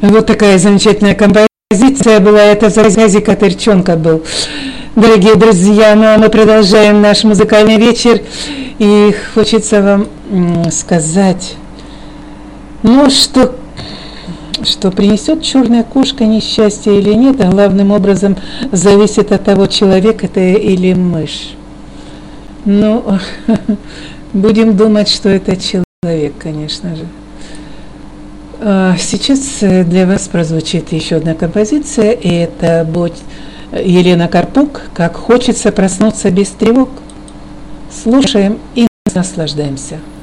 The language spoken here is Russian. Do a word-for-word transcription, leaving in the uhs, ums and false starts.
Вот такая замечательная композиция была. Это «Зази Катырчонка» был. Дорогие друзья, ну а мы продолжаем наш музыкальный вечер. И хочется вам сказать, ну что, что принесет черная кошка несчастье или нет, а главным образом зависит от того, человек это или мышь. Ну, будем думать, что это человек, конечно же. Сейчас для вас прозвучит еще одна композиция, и это будет Елена Карпук «Как хочется проснуться без тревог». Слушаем и наслаждаемся.